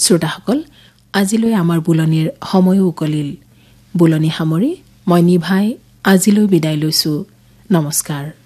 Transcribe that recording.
শ্ৰোতাসকল, আজিলৈ আমাৰ বুলনিৰ সময়ো উকলিল। বুলনি সামৰি মই নিভাই আজিলৈ বিদায় লৈছো। নমস্কাৰ।